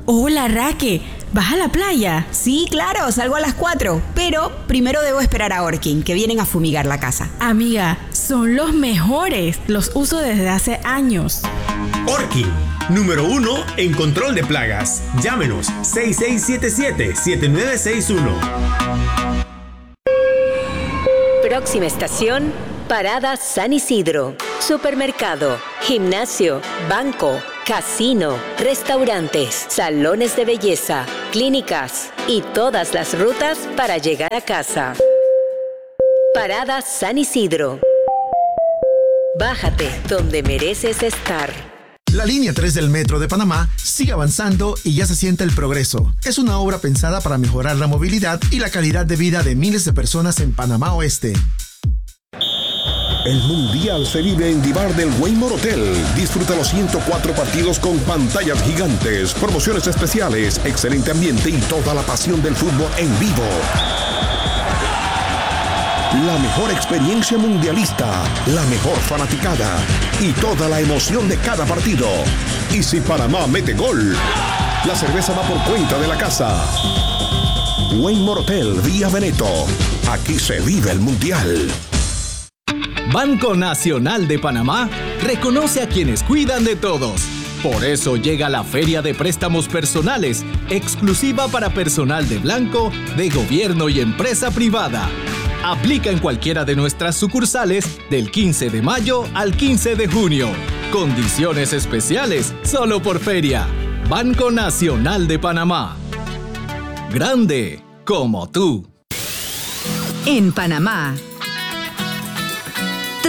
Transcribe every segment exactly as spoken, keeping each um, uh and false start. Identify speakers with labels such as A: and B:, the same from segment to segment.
A: Hola, Raque. ¿Vas a la playa?
B: Sí, claro, salgo a las cuatro, pero primero debo esperar a Orkin, que vienen a fumigar la casa.
A: Amiga, son los mejores. Los uso desde hace años.
C: Orkin, número uno en control de plagas. Llámenos seis seis siete siete, siete nueve seis uno.
D: Próxima estación, Parada San Isidro. Supermercado, gimnasio, banco, casino, restaurantes, salones de belleza, clínicas y todas las rutas para llegar a casa. Parada San Isidro. Bájate donde mereces estar.
E: La línea tres del Metro de Panamá sigue avanzando y ya se siente el progreso. Es una obra pensada para mejorar la movilidad y la calidad de vida de miles de personas en Panamá Oeste.
F: El Mundial se vive en Divar del Waymore Hotel. Disfruta los ciento cuatro partidos con pantallas gigantes, promociones especiales, excelente ambiente y toda la pasión del fútbol en vivo. La mejor experiencia mundialista, la mejor fanaticada y toda la emoción de cada partido. Y si Panamá mete gol, la cerveza va por cuenta de la casa. Waymore Hotel Vía Veneto. Aquí se vive el Mundial.
G: Banco Nacional de Panamá reconoce a quienes cuidan de todos. Por eso llega la Feria de Préstamos Personales, exclusiva para personal de blanco, de gobierno y empresa privada. Aplica en cualquiera de nuestras sucursales del quince de mayo al quince de junio. Condiciones especiales solo por feria. Banco Nacional de Panamá. Grande como tú.
H: En Panamá.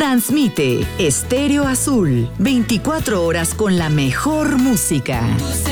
H: Transmite Estéreo Azul, veinticuatro horas con la mejor música.